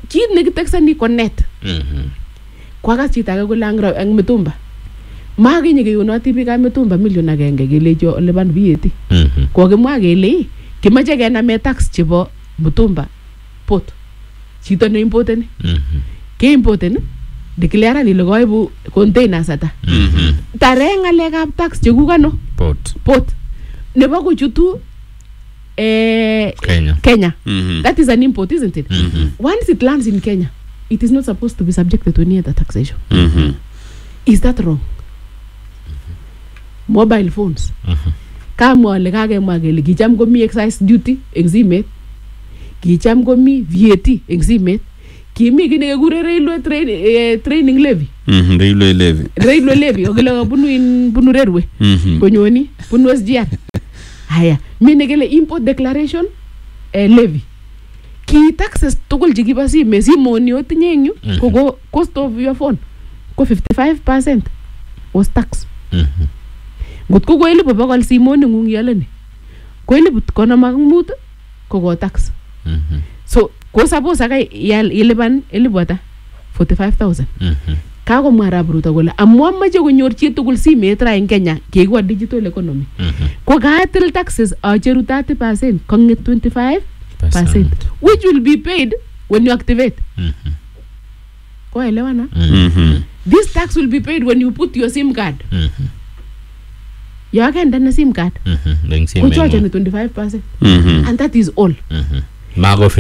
kit nekiteksani connect kwakas chito age kole ang mitumba makinye keyonoti biik ab mitumba million 1 kelecho lipan VAT kokimwa kele kimache kename tax chebo mitumba port chito ne importen ke importen declare ile koibu containers ata tare ngalekab tax chekukano port nebo kuchutu Kenya. That is an import, isn't it? Once it lands in Kenya, it is not supposed to be subjected to any other taxation. Is that wrong? Mobile phones. Kama le kakemwa kele kicham komi excise duty eximet, kicham komi VAT eximet, kimi kine kekure railway training levy. Railway levy ogele bunu railway. Konyoni bunu SGR. Haya, mine kele import declaration levy. Ki taxes tugul chikiba simoni otinye eng yu ko cost of your phone ko 55% was tax. Ngot ko elibu bokol simoni ngung yaleni. Ko elibu 55 ko tax. So ko suppose aka iliban elibu ata 45,000. Kako Arap Ruto kole amwa mache konyor chi tugul simet ra eng Kenya kekwa digital economy. Ko kaatil taxes acheru 30% konget 25%, which will be paid when you activate. Ko elewana? This tax will be paid when you put your SIM card. You can then a SIM card. Ko charge 25%. And that is all. Mago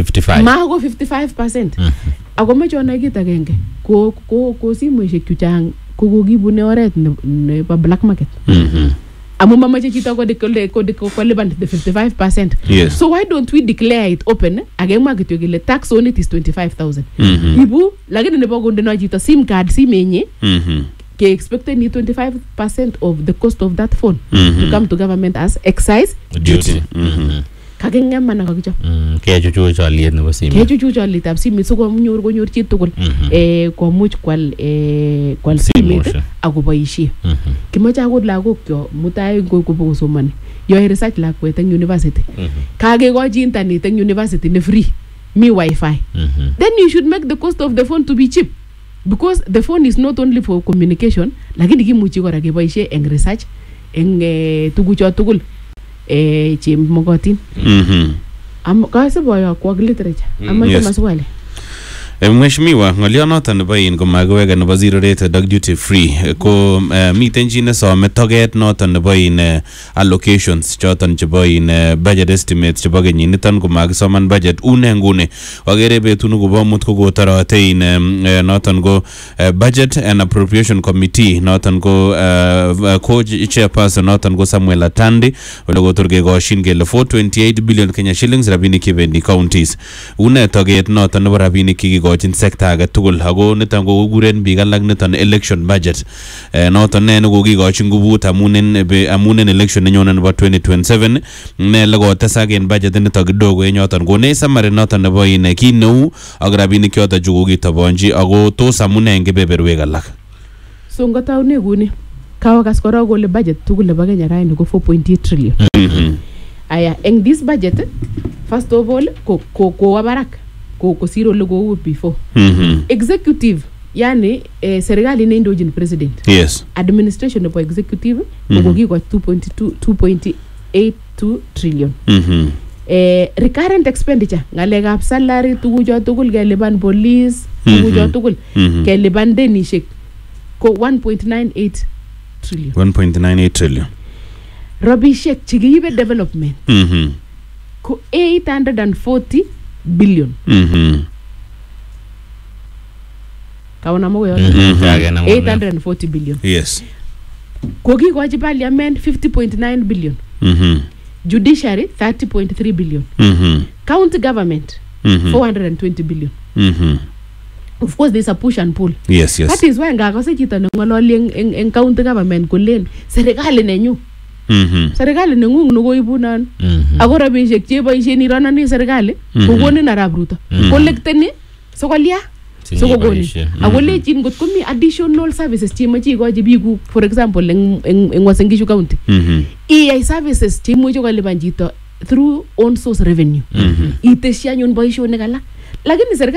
55%. Ako macho na kita genge ko simoishek chuchang ko kokibune oret nebo black market. Amu mamache chito ko liban the 55%. Yes. So why don't we declare it open? Agemwa kityo kile tax on it is 25,000. Ibu lakini nebo kondeno chito SIM card simenye ke expected ni 25% of the cost of that phone to come to government as excise duty. Kakengema na kakichop. Kechuchuch aliet nebo simet. Kechuchuch alietab simet so konyor chi tugul komuch kwal simet akoboisie. Kimoche akot lagok kyo mutai kobosomani. Yoe research lakwet eng university. Kakekochi internet eng university ne free. Mi wifi. Then you should make the cost of the phone to be cheap. Because the phone is not only for communication, lakini kimuchi kora keboisie eng research eng tugucho tugul. Chimogotin. Kasi boyo kwa literature. Amache maswali. Mheshimiwa, ngolionoto nebo in komakiweka nebo zero rate dog duty free ko miten chi nesome toget noton nebo in allocations choton chebo in budget estimates chebo kenyiniton komakisoman budget une ngune agere betunu kobo mut ko kotorote in noton go budget and appropriation committee noton go chairperson noton go Samuel Atandi ole kotorge koshin kele 428 billion Kenya shillings rabinik kibendi counties une toget noton nebo rabinik kikigochin sekta age tugul ago niton ko kuren biik alak niton election budget noton ne kokikochin ngubut amunen election nenyone nebo 2027 ne lekotesak en budget niton kidogo en yoton kone summary noton nebo in kineu ak rabinik choton chu kokitobonji ago tos amune en kebeberwek alak. So ngotaune kuni kawakas kora kole budget tugul nebo Kenya raini ko 4.8 trillion. Aya en this budget first of all ko barak ko zero le go before. Executive yani serikali neindojin president. Yes. Administration of executive ko kiko 2.82 trillion. Recurrent expenditure ngalekab salary tugujo tugul keliban police tugujo tugul keliban denishek ko 1.98 trillion. 1.98 trillion. Robishek chikiibe development ko 840 billion. Kaona mo 840 billion. Yes. Kogi kwaji parliament 50.9 billion. Judiciary 30.3 billion. County government 420 billion. Of course there's a push and pull. Yes. That is why ngakose chito ngololi en county government kolen serikali nenyu. Serikali nengung nukoibunan ako rabishek cheboisien irononi serikali kokonin Arap Ruto kolekteni sokolia sokokoni ako lechin ngot komi additional services chemoche ikochi biku for example en Uasin Gishu county iyai services chemuche kolipan chito through own source revenue iteshi anyun boisionik alak lakini serikali